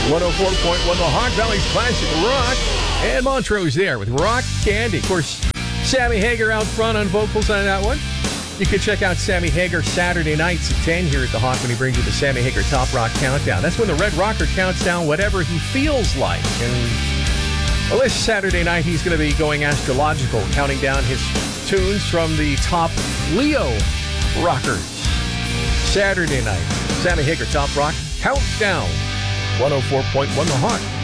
104.1 The Hawk Valley's classic rock. And Montrose there with Rock Candy. Of course, Sammy Hagar out front on vocals on that one. You can check out Sammy Hagar Saturday nights at 10 here at The Hawk when he brings you the Sammy Hagar Top Rock Countdown. That's when the Red Rocker counts down whatever he feels like. And well, this Saturday night, he's going to be going astrological, counting down his tunes from the top Leo rockers. Saturday night, Sammy Hagar Top Rock Countdown. 104.1 The Hawk.